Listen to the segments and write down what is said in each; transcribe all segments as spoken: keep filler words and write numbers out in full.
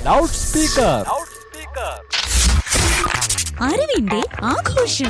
Loud speaker. അറിവിന്റെ ആഘോഷം.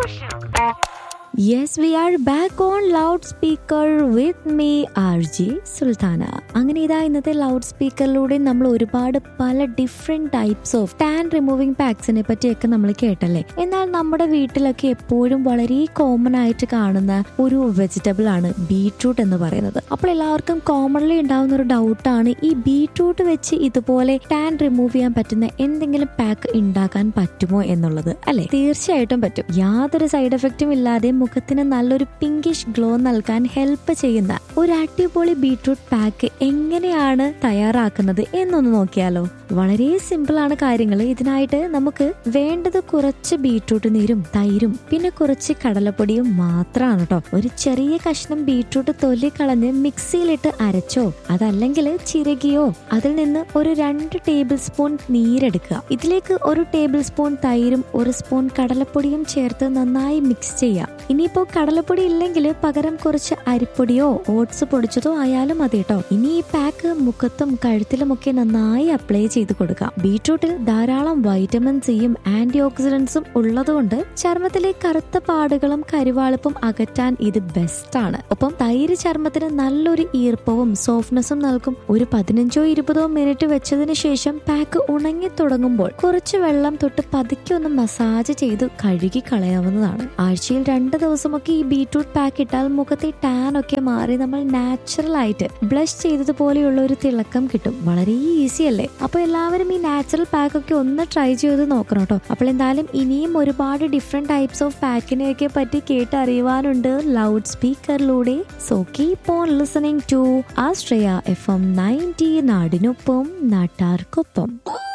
Yes, we are back on loudspeaker with me, R J Sultana. അങ്ങനെ ഇതാ ഇന്നത്തെ ലൗഡ് സ്പീക്കറിലൂടെ നമ്മൾ ഒരുപാട് പല different types of tan removing പാക്സിനെ പറ്റിയൊക്കെ നമ്മൾ കേട്ടല്ലേ. എന്നാൽ നമ്മുടെ വീട്ടിലൊക്കെ എപ്പോഴും വളരെ കോമൺ ആയിട്ട് കാണുന്ന ഒരു വെജിറ്റബിൾ ആണ് ബീട്രൂട്ട് എന്ന് പറയുന്നത്. അപ്പോൾ എല്ലാവർക്കും കോമൺലി ഉണ്ടാവുന്ന ഒരു ഡൗട്ടാണ്, ഈ ബീട്രൂട്ട് വെച്ച് ഇതുപോലെ ടാൻ റിമൂവ് ചെയ്യാൻ പറ്റുന്ന എന്തെങ്കിലും പാക്ക് ഉണ്ടാക്കാൻ പറ്റുമോ എന്നുള്ളത് അല്ലെ. തീർച്ചയായിട്ടും പറ്റും. യാതൊരു സൈഡ് എഫക്റ്റും ഇല്ലാതെ മുഖത്തിന് നല്ലൊരു പിങ്കിഷ് ഗ്ലോ നൽകാൻ ഹെൽപ്പ് ചെയ്യുന്ന ഒരു അടിപൊളി ബീട്രൂട്ട് പാക്ക് എങ്ങനെയാണ് തയ്യാറാക്കുന്നത് എന്നൊന്ന് നോക്കിയാലോ. വളരെ സിമ്പിൾ ആണ് കാര്യങ്ങൾ. ഇതിനായിട്ട് നമുക്ക് വേണ്ടത് കുറച്ച് ബീട്രൂട്ട് നീരും തൈരും പിന്നെ കുറച്ച് കടലപ്പൊടിയും മാത്രമാണ് കേട്ടോ. ഒരു ചെറിയ കഷ്ണം ബീട്രൂട്ട് തൊലി കളഞ്ഞ് മിക്സിയിലിട്ട് അരച്ചോ അതല്ലെങ്കിൽ ചിരകിയോ അതിൽ നിന്ന് ഒരു രണ്ട് ടേബിൾ സ്പൂൺ നീരെടുക്കുക. ഇതിലേക്ക് ഒരു ടേബിൾ സ്പൂൺ തൈരും ഒരു സ്പൂൺ കടലപ്പൊടിയും ചേർത്ത് നന്നായി മിക്സ് ചെയ്യാം. ഇനിയിപ്പോ കടലപ്പൊടി ഇല്ലെങ്കിൽ പകരം കുറച്ച് അരിപ്പൊടിയോ ഓട്സ് പൊടിച്ചതോ ആയാലും മതി കേട്ടോ. ഇനി ഈ പാക്ക് മുഖത്തും കഴുത്തിലുമൊക്കെ നന്നായി അപ്ലൈ ചെയ്ത് കൊടുക്കാം. ബീട്രൂട്ടിൽ ധാരാളം വൈറ്റമിൻ സിയും ആന്റി ഓക്സിഡന്റ്സും ഉള്ളതുകൊണ്ട് ചർമ്മത്തിലെ കറുത്ത പാടുകളും കരിവാളിപ്പും അകറ്റാൻ ഇത് ബെസ്റ്റ് ആണ്. ഒപ്പം തൈര് ചർമ്മത്തിന് നല്ലൊരു ഈർപ്പവും സോഫ്റ്റ്നെസ്സും നൽകും. ഒരു പതിനഞ്ചോ ഇരുപതോ മിനിറ്റ് വെച്ചതിന് ശേഷം പാക്ക് ഉണങ്ങി തുടങ്ങുമ്പോൾ കുറച്ച് വെള്ളം തൊട്ട് പതുക്കെ ഒന്ന് മസാജ് ചെയ്ത് കഴുകി കളയാവുന്നതാണ്. ആഴ്ചയിൽ രണ്ട് ദിവസമൊക്കെ ഈ ബീട്രൂട്ട് പാക്ക് ഇട്ടാൽ മുഖത്തെ ടാൻ ഒക്കെ മാറി നമ്മൾ നാച്ചുറൽ ആയിട്ട് ബ്ലഷ് ചെയ്തതുപോലെയുള്ള ഒരു തിളക്കം കിട്ടും. വളരെ ഈസി അല്ലേ. അപ്പൊ എല്ലാവരും ഈ നാച്ചുറൽ പാക്ക് ഒക്കെ ഒന്ന് ട്രൈ ചെയ്ത് നോക്കണം കേട്ടോ. അപ്പോൾ എന്തായാലും ഇനിയും ഒരുപാട് ഡിഫറെന്റ് ടൈപ്സ് ഓഫ് പാക്കിനെയൊക്കെ പറ്റി കേട്ടറിയുവാനുണ്ട് loud സ്പീക്കറിലൂടെ. So keep on listening to Australia F M ninety, നാടിനൊപ്പം നാട്ടാർക്കൊപ്പം.